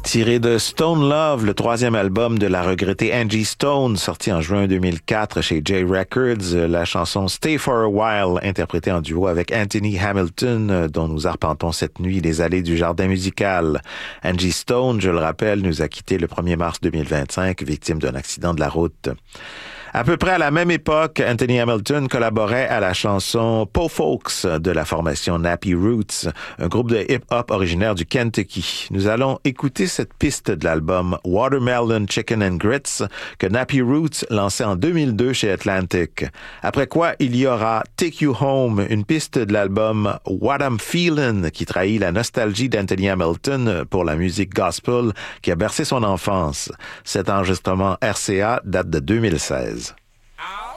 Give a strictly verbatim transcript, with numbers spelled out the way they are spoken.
Tiré de Stone Love, le troisième album de la regrettée Angie Stone, sorti en juin deux mille quatre chez J Records, la chanson Stay for a While, interprétée en duo avec Anthony Hamilton, dont nous arpentons cette nuit les allées du jardin musical. Angie Stone, je le rappelle, nous a quittés le premier mars deux mille vingt-cinq, victime d'un accident de la route. À peu près à la même époque, Anthony Hamilton collaborait à la chanson Po Folks de la formation Nappy Roots, un groupe de hip-hop originaire du Kentucky. Nous allons écouter cette piste de l'album Watermelon Chicken and Grits que Nappy Roots lançait en deux mille deux chez Atlantic. Après quoi, il y aura Take You Home, une piste de l'album What I'm Feelin' qui trahit la nostalgie d'Anthony Hamilton pour la musique gospel qui a bercé son enfance. Cet enregistrement R C A date de deux mille seize.